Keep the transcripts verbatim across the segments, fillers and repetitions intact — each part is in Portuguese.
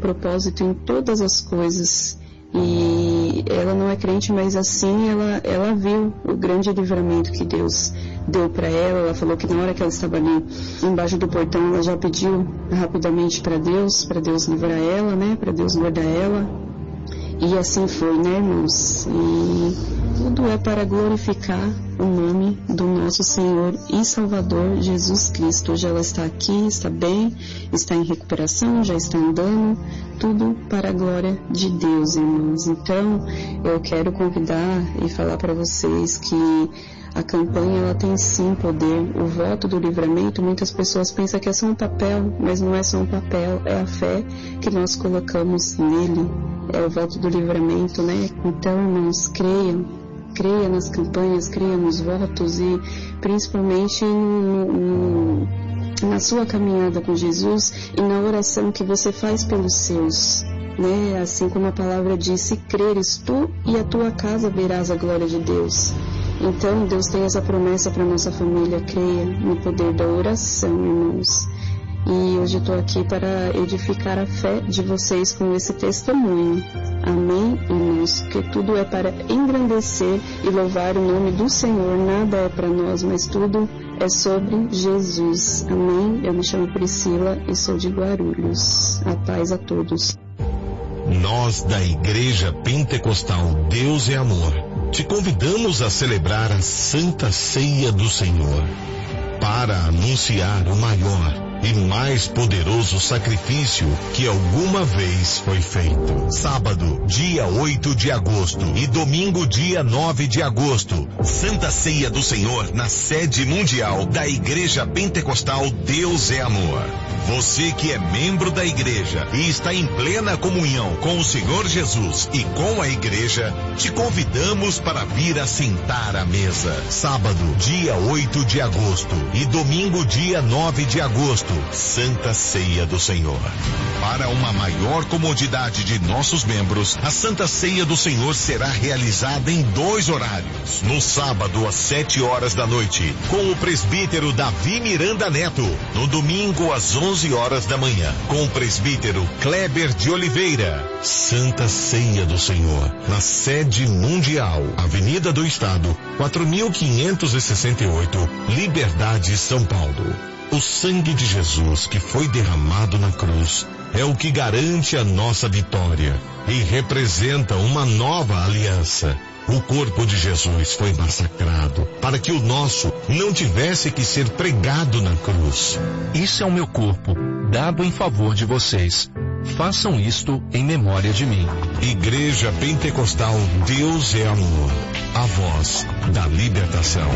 propósito em todas as coisas. E ela não é crente, mas assim ela, ela viu o grande livramento que Deus deu para ela. Ela falou que na hora que ela estava ali embaixo do portão, ela já pediu rapidamente para Deus, para Deus livrar ela, né, para Deus guardar ela. E assim foi, né, irmãos? E tudo é para glorificar o nome do nosso Senhor e Salvador Jesus Cristo. Hoje ela está aqui, está bem, está em recuperação, já está andando, tudo para a glória de Deus, irmãos. Então, eu quero convidar e falar para vocês que a campanha, ela tem sim poder. O voto do livramento, muitas pessoas pensam que é só um papel, mas não é só um papel, é a fé que nós colocamos nele. É o voto do livramento, né? Então, irmãos, creiam, creia nas campanhas, creia nos votos e principalmente no, no, na sua caminhada com Jesus e na oração que você faz pelos seus, né? Assim como a palavra diz, se creres tu e a tua casa verás a glória de Deus. Então, Deus tem essa promessa para nossa família, creia no poder da oração, irmãos. E hoje eu estou aqui para edificar a fé de vocês com esse testemunho. Amém, irmãos? Que tudo é para engrandecer e louvar o nome do Senhor. Nada é para nós, mas tudo é sobre Jesus. Amém? Eu me chamo Priscila e sou de Guarulhos. A paz a todos. Nós da Igreja Pentecostal Deus é Amor, te convidamos a celebrar a Santa Ceia do Senhor para anunciar o maior e mais poderoso sacrifício que alguma vez foi feito. Sábado, dia oito de agosto e domingo, dia nove de agosto, Santa Ceia do Senhor na sede mundial da Igreja Pentecostal Deus é Amor. Você que é membro da igreja e está em plena comunhão com o Senhor Jesus e com a igreja, te convidamos para vir assentar à mesa. Sábado, dia oito de agosto e domingo, dia nove de agosto, Santa Ceia do Senhor. Para uma maior comodidade de nossos membros, a Santa Ceia do Senhor será realizada em dois horários. No sábado, às sete horas da noite, com o presbítero Davi Miranda Neto. No domingo, às onze horas da manhã, com o presbítero Kleber de Oliveira. Santa Ceia do Senhor, na sede mundial, Avenida do Estado, quatro mil quinhentos e sessenta e oito, Liberdade, São Paulo. O sangue de Jesus que foi derramado na cruz é o que garante a nossa vitória e representa uma nova aliança. O corpo de Jesus foi massacrado para que o nosso não tivesse que ser pregado na cruz. Isso é o meu corpo, dado em favor de vocês. Façam isto em memória de mim. Igreja Pentecostal Deus é Amor, a voz da libertação.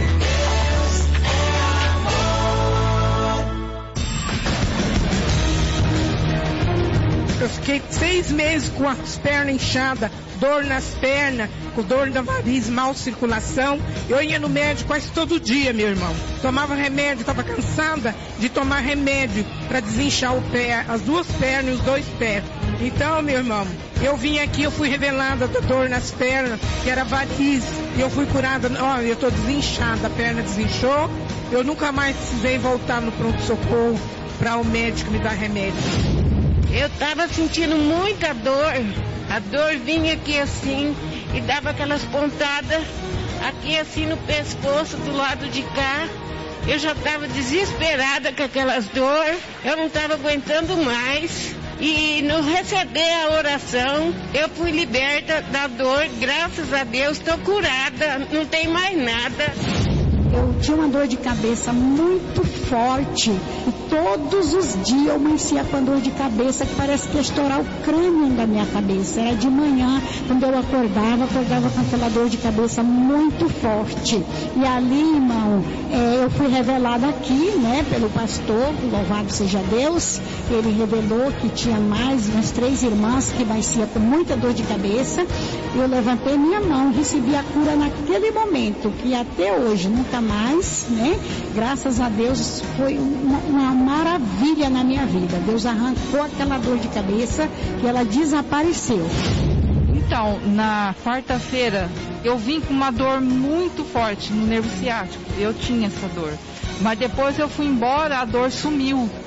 Eu fiquei seis meses com as pernas inchadas, dor nas pernas, com dor na variz, mal circulação. Eu ia no médico quase todo dia, meu irmão. Tomava remédio, estava cansada de tomar remédio para desinchar o pé, as duas pernas e os dois pés. Então, meu irmão, eu vim aqui, eu fui revelada da dor nas pernas, que era variz, e eu fui curada. Olha, eu estou desinchada, a perna desinchou. Eu nunca mais precisei voltar no pronto-socorro para o médico me dar remédio. Eu estava sentindo muita dor, a dor vinha aqui assim e dava aquelas pontadas aqui assim no pescoço do lado de cá. Eu já estava desesperada com aquelas dores, eu não estava aguentando mais. E no receber a oração, eu fui liberta da dor, graças a Deus, estou curada, não tem mais nada. Eu tinha uma dor de cabeça muito forte e todos os dias eu amanhecia com a dor de cabeça que parece que ia estourar o crânio da minha cabeça. Era de manhã, quando eu acordava, acordava com aquela dor de cabeça muito forte. E ali, irmão, é, eu fui revelada aqui, né, pelo pastor, louvado seja Deus. Ele revelou que tinha mais umas três irmãs que nasciam com muita dor de cabeça. Eu levantei minha mão, recebi a cura naquele momento, que até hoje nunca mais, né? Graças a Deus foi uma, uma maravilha na minha vida. Deus arrancou aquela dor de cabeça e ela desapareceu. Então, na quarta-feira, eu vim com uma dor muito forte no nervo ciático. Eu tinha essa dor. Mas depois eu fui embora, a dor sumiu. E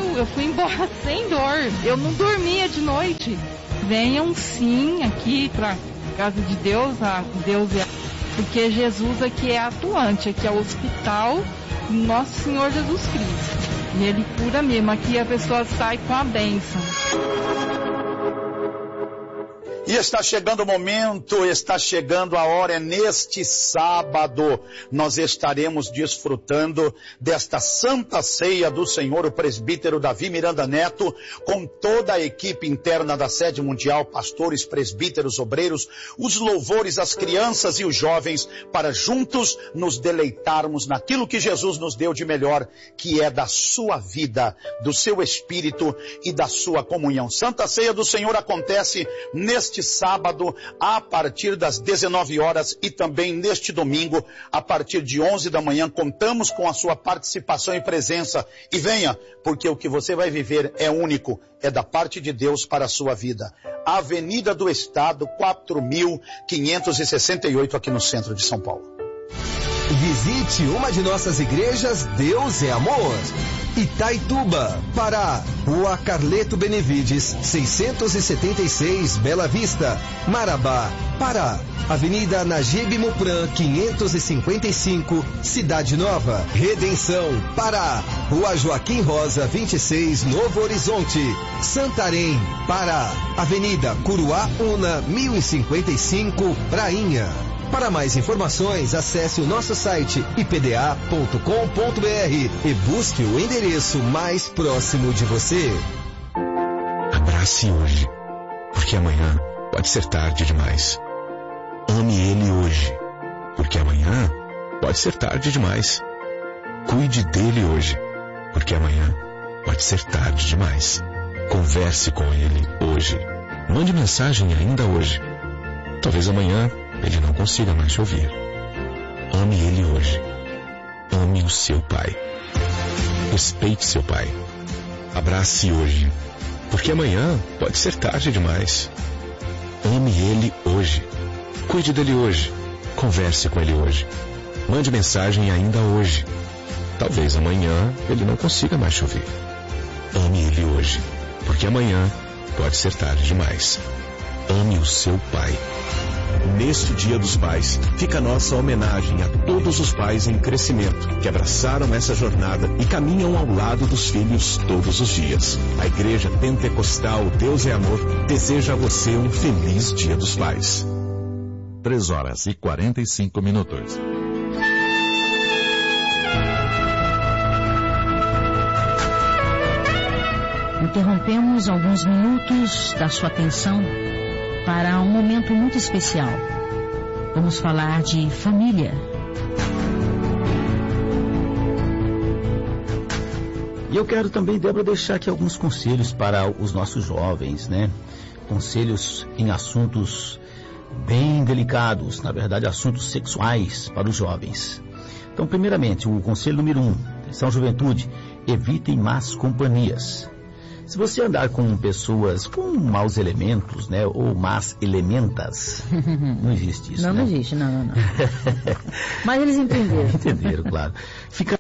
eu fui embora sem dor. Eu não dormia de noite. Venham sim aqui para casa de Deus, a Deus é, porque Jesus aqui é atuante, aqui é o hospital Nosso Senhor Jesus Cristo. E Ele cura mesmo, aqui a pessoa sai com a bênção. E está chegando o momento, está chegando a hora, é neste sábado, nós estaremos desfrutando desta Santa Ceia do Senhor, o presbítero Davi Miranda Neto, com toda a equipe interna da sede mundial, pastores, presbíteros, obreiros, os louvores, as crianças e os jovens, para juntos nos deleitarmos naquilo que Jesus nos deu de melhor, que é da sua vida, do seu espírito e da sua comunhão. Santa Ceia do Senhor acontece neste sábado, a partir das dezenove horas, e também neste domingo, a partir de onze da manhã. Contamos com a sua participação e presença. E venha, porque o que você vai viver é único, é da parte de Deus para a sua vida. Avenida do Estado, quatro mil quinhentos e sessenta e oito, aqui no centro de São Paulo. Visite uma de nossas igrejas, Deus é Amor. Itaituba, Pará, Rua Carleto Benevides, seiscentos e setenta e seis, Bela Vista. Marabá, Pará, Avenida Najib Mupran, quinhentos e cinquenta e cinco, Cidade Nova. Redenção, Pará, Rua Joaquim Rosa, vinte e seis, Novo Horizonte. Santarém, Pará, Avenida Curuá Una, mil e cinquenta e cinco, Prainha. Para mais informações, acesse o nosso site i p d a ponto com ponto b r e busque o endereço mais próximo de você. Abrace hoje, porque amanhã pode ser tarde demais. Ame ele hoje, porque amanhã pode ser tarde demais. Cuide dele hoje, porque amanhã pode ser tarde demais. Converse com ele hoje. Mande mensagem ainda hoje. Talvez amanhã ele não consiga mais te ouvir. Ame ele hoje. Ame o seu pai. Respeite seu pai. Abrace hoje, porque amanhã pode ser tarde demais. Ame ele hoje. Cuide dele hoje. Converse com ele hoje. Mande mensagem ainda hoje. Talvez amanhã ele não consiga mais te ouvir. Ame ele hoje, porque amanhã pode ser tarde demais. Ame o seu pai. Neste Dia dos Pais, fica a nossa homenagem a todos os pais em crescimento, que abraçaram essa jornada e caminham ao lado dos filhos todos os dias. A Igreja Pentecostal Deus é Amor deseja a você um feliz Dia dos Pais. três horas e quarenta e cinco minutos. Interrompemos alguns minutos da sua atenção para um momento muito especial. Vamos falar de família. E eu quero também, Débora, deixar aqui alguns conselhos para os nossos jovens, né? Conselhos em assuntos bem delicados, na verdade, assuntos sexuais para os jovens. Então, primeiramente, o conselho número um, atenção juventude, evitem más companhias. Se você andar com pessoas com maus elementos, né, ou más elementas, não existe isso, Não, né? não existe, não, não, não. Mas eles entenderam. Entenderam, claro. Fica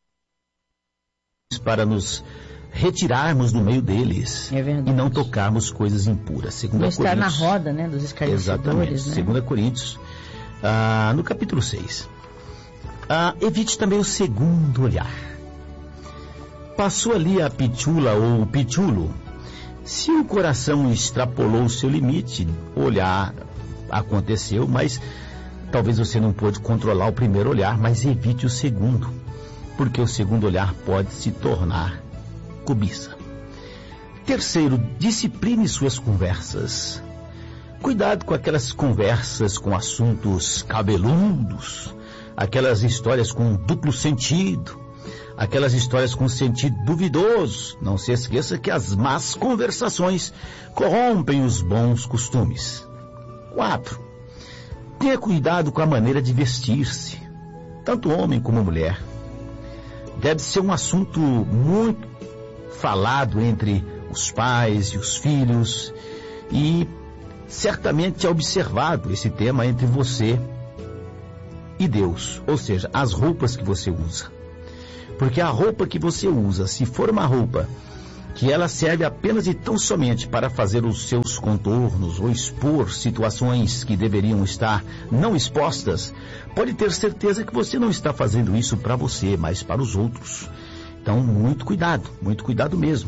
para nos retirarmos do meio deles. É verdade. E não tocarmos coisas impuras. Segundo Não estar Coríntios, na roda, né, dos escarnecedores. Exatamente. Né? Segundo Coríntios, ah, no capítulo seis. Ah, evite também o segundo olhar. Passou ali a pitula ou o pitulo. Se o coração extrapolou o seu limite, o olhar aconteceu, mas talvez você não pôde controlar o primeiro olhar, mas evite o segundo, porque o segundo olhar pode se tornar cobiça. Terceiro, discipline suas conversas. Cuidado com aquelas conversas com assuntos cabeludos, aquelas histórias com duplo sentido, aquelas histórias com sentido duvidoso. Não se esqueça que as más conversações corrompem os bons costumes. Quatro, tenha cuidado com a maneira de vestir-se, tanto homem como mulher. Deve ser um assunto muito falado entre os pais e os filhos, e certamente é observado esse tema entre você e Deus, ou seja, as roupas que você usa. Porque a roupa que você usa, se for uma roupa que ela serve apenas e tão somente para fazer os seus contornos ou expor situações que deveriam estar não expostas, pode ter certeza que você não está fazendo isso para você, mas para os outros. Então, muito cuidado, muito cuidado mesmo.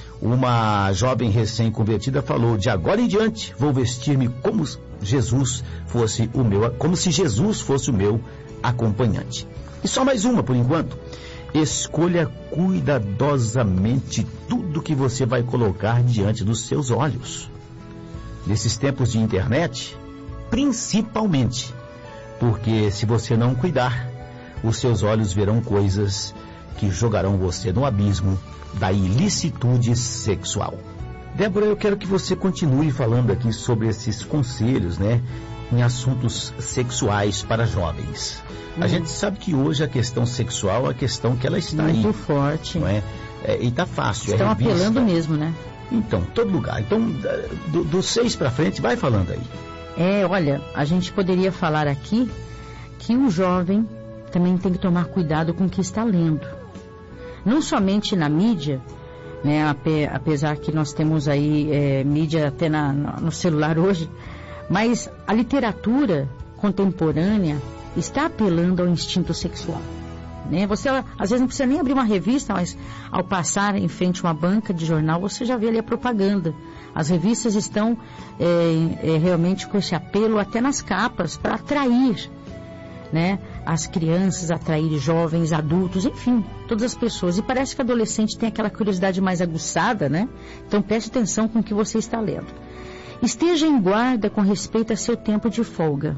Uma jovem recém-convertida falou: de agora em diante vou vestir-me como Jesus fosse o meu, como se Jesus fosse o meu acompanhante. E só mais uma por enquanto. Escolha cuidadosamente tudo que você vai colocar diante dos seus olhos. Nesses tempos de internet, principalmente, porque se você não cuidar, os seus olhos verão coisas que jogarão você no abismo da ilicitude sexual. Débora, eu quero que você continue falando aqui sobre esses conselhos, né, em assuntos sexuais para jovens. A hum. gente sabe que hoje a questão sexual é a questão que ela está muito aí. Muito forte. Não é? É, e está fácil. Estão é apelando mesmo, né? Então, todo lugar. Então, do, do seis para frente, vai falando aí. É, olha, a gente poderia falar aqui que o jovem também tem que tomar cuidado com o que está lendo. Não somente na mídia, né, apesar que nós temos aí é, mídia até na, no celular hoje, mas a literatura contemporânea está apelando ao instinto sexual. Né? Você, às vezes, não precisa nem abrir uma revista, mas ao passar em frente a uma banca de jornal, você já vê ali a propaganda. As revistas estão é, é, realmente com esse apelo até nas capas, para atrair, né, as crianças, atrair jovens, adultos, enfim, todas as pessoas. E parece que o adolescente tem aquela curiosidade mais aguçada, né? Então preste atenção com o que você está lendo. Esteja em guarda com respeito a seu tempo de folga.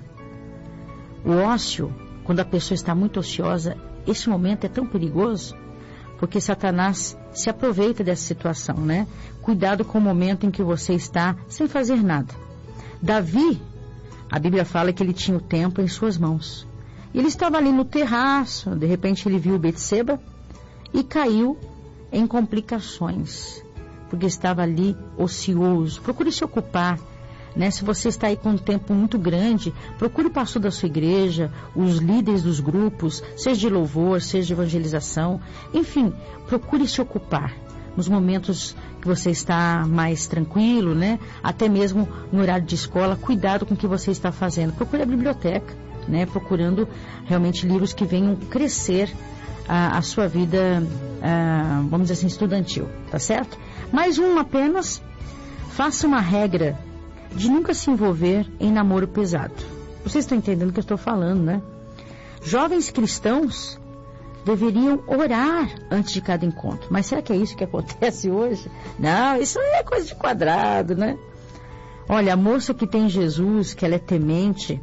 O ócio, quando a pessoa está muito ociosa, esse momento é tão perigoso, porque Satanás se aproveita dessa situação, né? Cuidado com o momento em que você está sem fazer nada. Davi, a Bíblia fala que ele tinha o tempo em suas mãos. Ele estava ali no terraço, de repente ele viu Betseba e caiu em complicações, porque estava ali ocioso. Procure se ocupar, né? Se você está aí com um tempo muito grande, procure o pastor da sua igreja, os líderes dos grupos, seja de louvor, seja de evangelização, enfim, procure se ocupar nos momentos que você está mais tranquilo, né? Até mesmo no horário de escola, cuidado com o que você está fazendo. Procure a biblioteca, né? Procurando realmente livros que venham crescer a, a sua vida, a, vamos dizer assim, estudantil, tá certo? Mais um apenas, faça uma regra de nunca se envolver em namoro pesado. Vocês estão entendendo o que eu estou falando, né? Jovens cristãos deveriam orar antes de cada encontro. Mas será que é isso que acontece hoje? Não, isso é coisa de quadrado, né? Olha, a moça que tem Jesus, que ela é temente,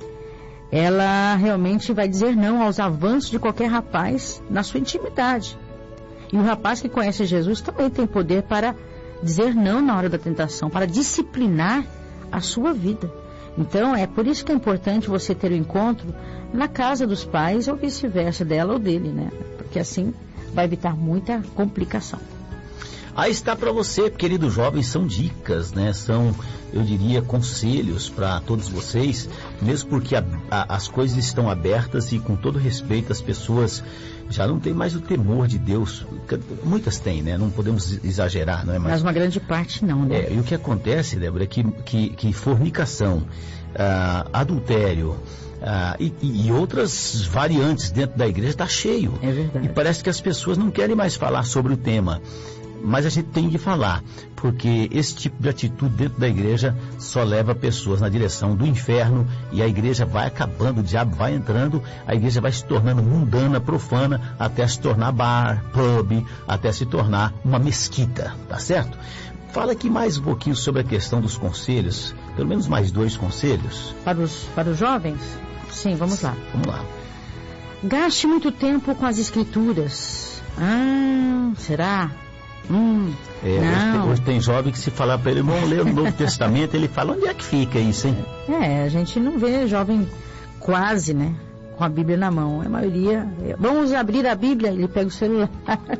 ela realmente vai dizer não aos avanços de qualquer rapaz na sua intimidade. E o rapaz que conhece Jesus também tem poder para dizer não na hora da tentação, para disciplinar a sua vida. Então, é por isso que é importante você ter o encontro na casa dos pais ou vice-versa, dela ou dele, né? Porque assim vai evitar muita complicação. Aí está para você, querido jovem, são dicas, né? São, eu diria, conselhos para todos vocês, mesmo porque a, a, as coisas estão abertas e, com todo respeito, as pessoas já não têm mais o temor de Deus. Muitas têm, né? Não podemos exagerar, não é? Mas, Mas uma grande parte não, né? É, e o que acontece, Débora, é que, que, que fornicação, ah, adultério, Ah, e, e outras variantes dentro da igreja está cheio. É verdade. E parece que as pessoas não querem mais falar sobre o tema. Mas a gente tem de falar, porque esse tipo de atitude dentro da igreja só leva pessoas na direção do inferno, e a igreja vai acabando, o diabo vai entrando, a igreja vai se tornando mundana, profana, até se tornar bar, pub, até se tornar uma mesquita, tá certo? Fala aqui mais um pouquinho sobre a questão dos conselhos, pelo menos mais dois conselhos. Para os, para os jovens? Sim, vamos lá. Vamos lá. Gaste muito tempo com as escrituras. Ah, será? Hum, é, hoje, tem, hoje tem jovem que, se falar para ele, irmão, ler o Novo Testamento, ele fala, onde é que fica isso, hein? É, a gente não vê jovem quase, né, com a Bíblia na mão. A maioria, é, vamos abrir a Bíblia, ele pega o celular.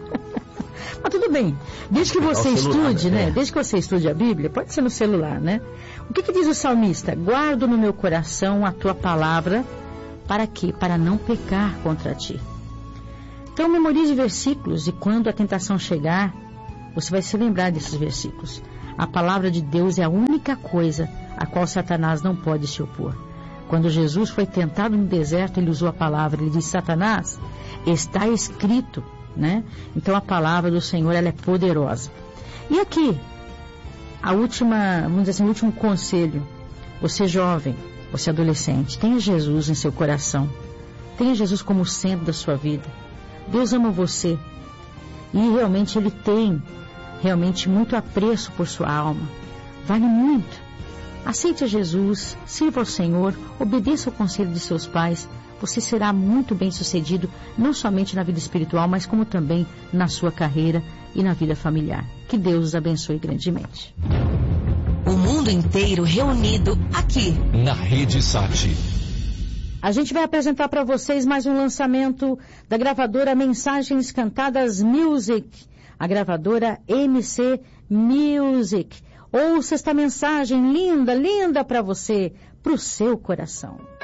Mas tudo bem, desde que você celular, estude, né? É. Desde que você estude a Bíblia, pode ser no celular, né? O que que diz o salmista? Guardo no meu coração a tua palavra, para quê? Para não pecar contra ti. Então memorize versículos, e quando a tentação chegar, você vai se lembrar desses versículos. A palavra de Deus é a única coisa a qual Satanás não pode se opor. Quando Jesus foi tentado no deserto, ele usou a palavra, ele disse: Satanás, está escrito, né? Então a palavra do Senhor, ela é poderosa. E aqui, a última, vamos dizer assim, o último conselho: você jovem, você adolescente, tenha Jesus em seu coração, tenha Jesus como centro da sua vida. Deus ama você e realmente Ele tem realmente muito apreço por sua alma, vale muito. Aceite a Jesus, sirva ao Senhor, obedeça ao conselho de seus pais. Você será muito bem sucedido, não somente na vida espiritual, mas como também na sua carreira e na vida familiar. Que Deus os abençoe grandemente. O mundo inteiro reunido aqui na Rede Sat. A gente vai apresentar para vocês mais um lançamento da gravadora Mensagens Cantadas Music, a gravadora M C Music. Ouça esta mensagem linda, linda para você, para o seu coração.